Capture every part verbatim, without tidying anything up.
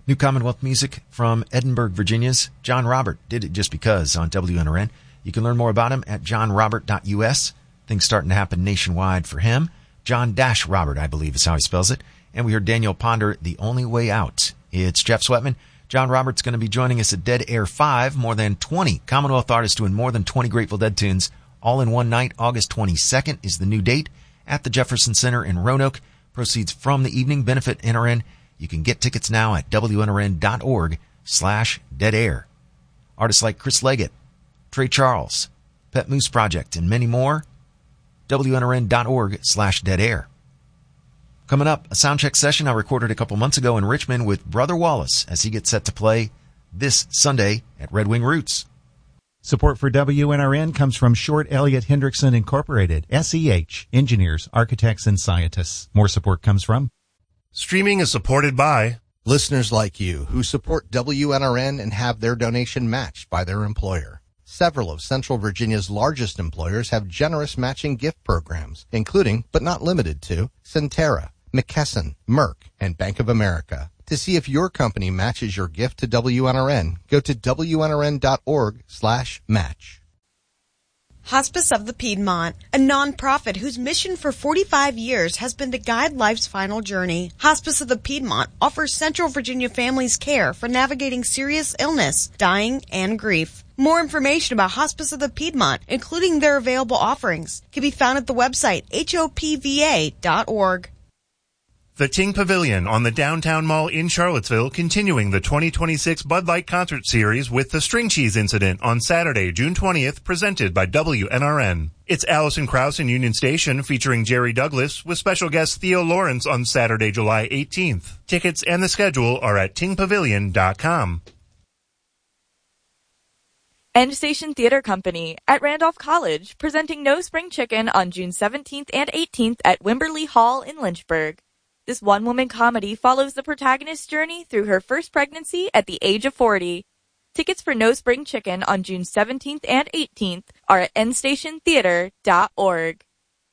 New Commonwealth music from Edinburgh, Virginia's John Robert Did It Just Because on W N R N. You can learn more about him at john robert dot u s. Things starting to happen nationwide for him. John Dash Robert, I believe is how he spells it. And we heard Daniel Ponder, The Only Way Out. It's Jeff Sweatman. John Robert's going to be joining us at Dead Air five. More than twenty Commonwealth artists doing more than twenty Grateful Dead tunes all in one night. August twenty-second is the new date at the Jefferson Center in Roanoke. Proceeds from the evening benefit N R N. You can get tickets now at W N R N dot org slash dead air. Artists like Chris Leggett, Trey Charles, Pet Moose Project, and many more. W N R N dot org slash dead air. Coming up, a soundcheck session I recorded a couple months ago in Richmond with Brother Wallace as he gets set to play this Sunday at Red Wing Roots. Support for W N R N comes from Short Elliott Hendrickson Incorporated, S E H, engineers, architects, and scientists. More support comes from Streaming is supported by listeners like you who support W N R N and have their donation matched by their employer. Several of Central Virginia's largest employers have generous matching gift programs, including, but not limited to, Centera, McKesson, Merck, and Bank of America. To see if your company matches your gift to W N R N, go to W N R N dot org slash match. Hospice of the Piedmont, a nonprofit whose mission for forty-five years has been to guide life's final journey. Hospice of the Piedmont offers Central Virginia families care for navigating serious illness, dying, and grief. More information about Hospice of the Piedmont, including their available offerings, can be found at the website H O P V A dot org. The Ting Pavilion on the Downtown Mall in Charlottesville, continuing the twenty twenty-six Bud Light Concert Series with the String Cheese Incident on Saturday, June twentieth, presented by W N R N. It's Allison Krauss in Union Station featuring Jerry Douglas with special guest Theo Lawrence on Saturday, July eighteenth. Tickets and the schedule are at ting pavilion dot com. End Station Theater Company at Randolph College, presenting No Spring Chicken on June seventeenth and eighteenth at Wimberley Hall in Lynchburg. This one-woman comedy follows the protagonist's journey through her first pregnancy at the age of forty. Tickets for No Spring Chicken on June seventeenth and eighteenth are at end station theater dot org.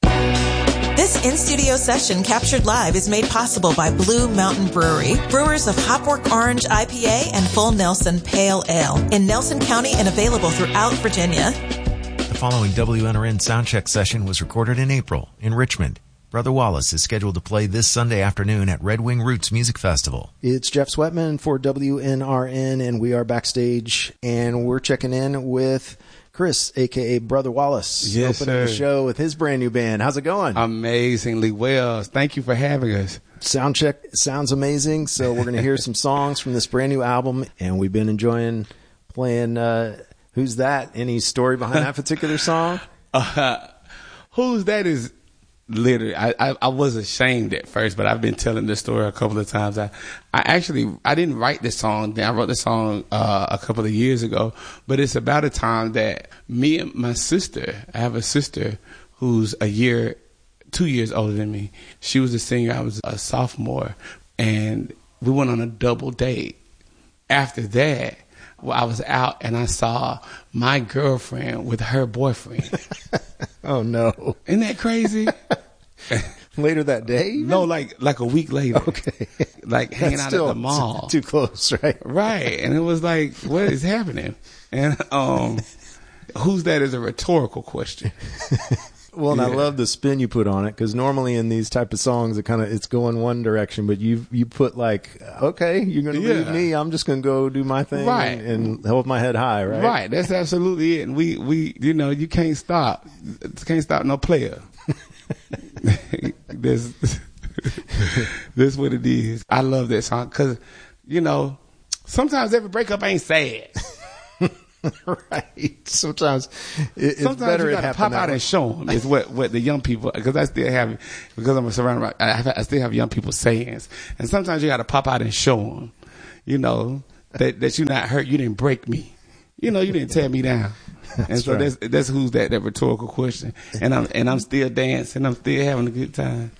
This in-studio session captured live is made possible by Blue Mountain Brewery, brewers of Hopwork Orange I P A and Full Nelson Pale Ale in Nelson County and available throughout Virginia. The following W N R N soundcheck session was recorded in April in Richmond. Brother Wallace is scheduled to play this Sunday afternoon at Red Wing Roots Music Festival. It's Jeff Sweatman for W N R N, and we are backstage, and we're checking in with Chris, a k a. Brother Wallace, yes, opening sir. the show with his brand new band. How's it going? Amazingly well. Thank you for having us. Soundcheck sounds amazing, so we're going to hear some songs from this brand new album, and we've been enjoying playing uh, Who's That? Any story behind that particular song? Uh, Who's That is... Literally, I, I I was ashamed at first, but I've been telling this story a couple of times. I, I actually, I didn't write this song. I wrote this song uh, a couple of years ago, but it's about a time that me and my sister, I have a sister who's a year, two years older than me. She was a senior, I was a sophomore, and we went on a double date. After that, well, I was out and I saw my girlfriend with her boyfriend. Oh, no. Isn't that crazy? Later that day? Even? No, like like a week later. Okay. Like hanging That's out still at the mall. Too close, right? Right. And it was like, what is happening? And um, who's that is a rhetorical question. Well, and yeah. I love the spin you put on it, because normally in these type of songs, it kind of it's going one direction, but you you put like, okay, you're going to Yeah. leave me, I'm just going to go do my thing, Right. and, and hold my head high, right? Right. That's absolutely it. And we, we you know, you can't stop. Can't stop no player. This, this what it is. I love that song because, you know, sometimes every breakup ain't sad. Right. Sometimes it, it's Sometimes better you it got to happen pop that out way. and show them is what, what the young people, because I still have, because I'm surrounded by, I, have, I still have young people sayings. And sometimes you got to pop out and show them, you know, that, that you're not hurt. You didn't break me. You know, you didn't tear me down. That's and so right. that's, that's who's that, that rhetorical question. And I'm, and I'm still dancing. I'm still having a good time.